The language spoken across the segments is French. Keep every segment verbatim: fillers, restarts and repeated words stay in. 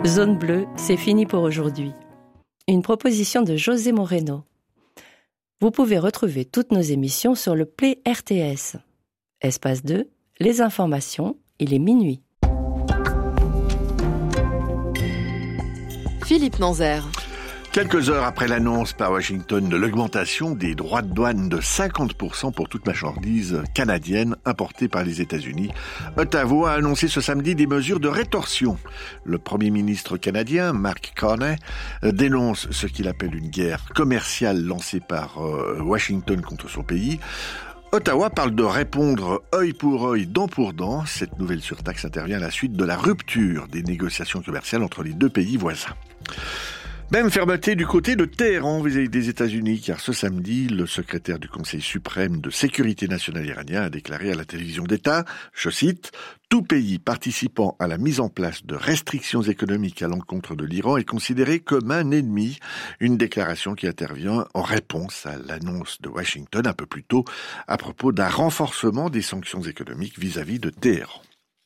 Zone bleue, c'est fini pour aujourd'hui. Une proposition de José Moreno. Vous pouvez retrouver toutes nos émissions sur le Play R T S. Espace deux, les informations, il est minuit. Philippe Nanzer. Quelques heures après l'annonce par Washington de l'augmentation des droits de douane de cinquante pour cent pour toute marchandise canadienne importée par les États-Unis, Ottawa a annoncé ce samedi des mesures de rétorsion. Le Premier ministre canadien, Mark Carney, dénonce ce qu'il appelle une guerre commerciale lancée par Washington contre son pays. Ottawa parle de répondre œil pour œil, dent pour dent. Cette nouvelle surtaxe intervient à la suite de la rupture des négociations commerciales entre les deux pays voisins. Même fermeté du côté de Téhéran vis-à-vis des États-Unis, car ce samedi, le secrétaire du Conseil suprême de sécurité nationale iranien a déclaré à la télévision d'État, je cite, « Tout pays participant à la mise en place de restrictions économiques à l'encontre de l'Iran est considéré comme un ennemi », une déclaration qui intervient en réponse à l'annonce de Washington un peu plus tôt à propos d'un renforcement des sanctions économiques vis-à-vis de Téhéran.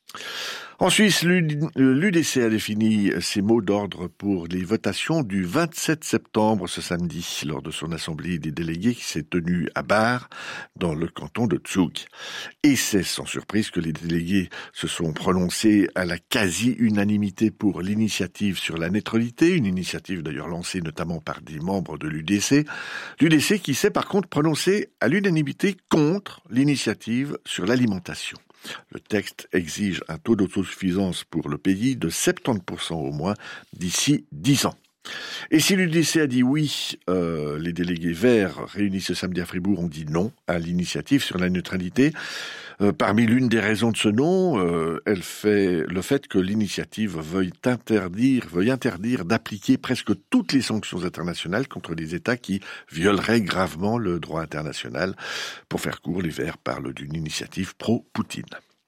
En Suisse, l'U D C a défini ses mots d'ordre pour les votations du vingt-sept septembre ce samedi, lors de son assemblée des délégués qui s'est tenue à Bar, dans le canton de Zug. Et c'est sans surprise que les délégués se sont prononcés à la quasi-unanimité pour l'initiative sur la neutralité, une initiative d'ailleurs lancée notamment par des membres de l'U D C. L'U D C qui s'est par contre prononcé à l'unanimité contre l'initiative sur l'alimentation. Le texte exige un taux d'autosuffisance pour le pays de soixante-dix pour cent au moins d'ici dix ans. Et si l'U D C a dit oui, euh, les délégués verts réunis ce samedi à Fribourg ont dit non à l'initiative sur la neutralité. Euh, parmi l'une des raisons de ce non, euh, elle fait le fait que l'initiative veuille interdire, veuille interdire d'appliquer presque toutes les sanctions internationales contre des États qui violeraient gravement le droit international. Pour faire court, les Verts parlent d'une initiative pro-Poutine.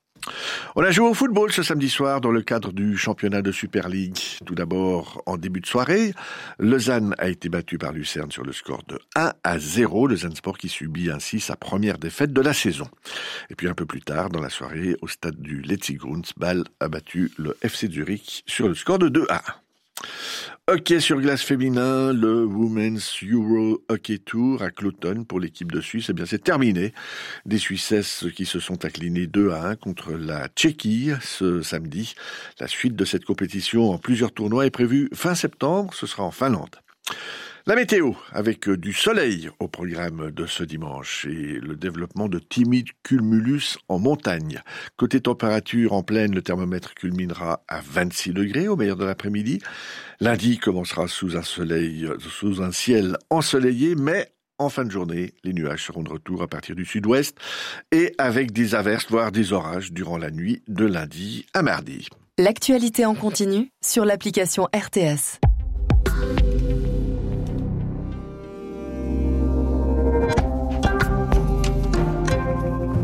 On a joué au football ce samedi soir dans le cadre du championnat de Super League. Tout d'abord, en début de soirée, Lausanne a été battue par Lucerne sur le score de un à zéro. Lausanne Sport qui subit ainsi sa première défaite de la saison. Et puis un peu plus tard, dans la soirée, au stade du Letzigrund, Bâle a battu le F C Zurich sur le score de deux à un. Hockey sur glace féminin, le Women's Euro Hockey Tour à Cloton pour l'équipe de Suisse, eh bien c'est terminé. Des Suissesses qui se sont inclinées deux à un contre la Tchéquie ce samedi. La suite de cette compétition en plusieurs tournois est prévue fin septembre, ce sera en Finlande. La météo, avec du soleil au programme de ce dimanche et le développement de timides cumulus en montagne. Côté température, en plaine, le thermomètre culminera à vingt-six degrés au meilleur de l'après-midi. Lundi commencera sous un soleil, sous un ciel ensoleillé, mais en fin de journée, les nuages seront de retour à partir du sud-ouest et avec des averses, voire des orages durant la nuit de lundi à mardi. L'actualité en continu sur l'application R T S.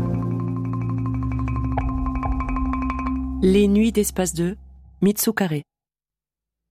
Les nuits d'Espace deux, Mitsu Carré.